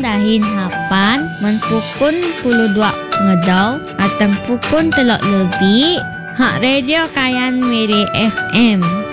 dahin hapan menpukun 12 ngedau atang pukun telok lebih hak radio Kayan Miri FM.